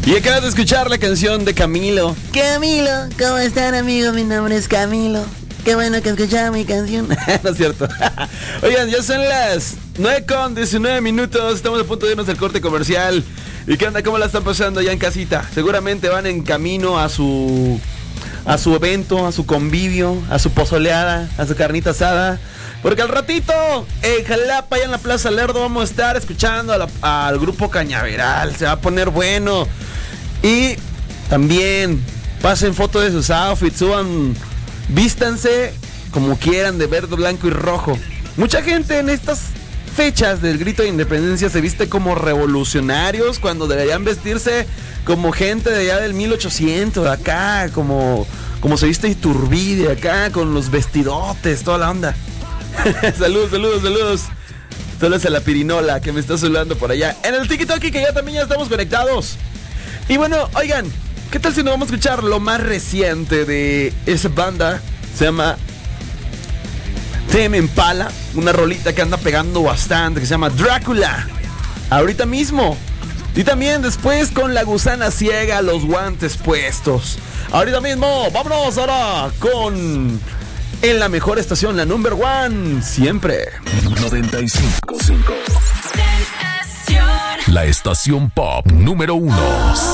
Y acabas de escuchar la canción de Camilo. Camilo, ¿cómo están, amigos? Mi nombre es Camilo. Qué bueno que escucharon mi canción. No es cierto. Oigan, ya son las 9:19. Estamos a punto de irnos al corte comercial. ¿Y qué onda? ¿Cómo la están pasando ya en casita? Seguramente van en camino a su evento, a su convivio, a su pozoleada, a su carnita asada. Porque al ratito, en Jalapa, allá en la Plaza Lerdo, vamos a estar escuchando al grupo Cañaveral. Se va a poner bueno. Y también pasen fotos de sus outfits, vístanse como quieran, de verde, blanco y rojo. Mucha gente en estas fechas del grito de independencia se viste como revolucionarios cuando deberían vestirse como gente de allá del 1800, de acá, como se viste Iturbide, acá, con los vestidotes, toda la onda. Saludos. Saludos a la pirinola que me está saludando por allá en el TikTok, que ya estamos conectados. Y bueno, oigan, ¿qué tal si nos vamos a escuchar lo más reciente de esa banda? Se llama Tame Impala, una rolita que anda pegando bastante, que se llama Drácula. Ahorita mismo. Y también después con La Gusana Ciega, Los Guantes Puestos. Ahorita mismo, vámonos ahora con... En la mejor estación, la number one, siempre. 95.5. La estación pop número 1.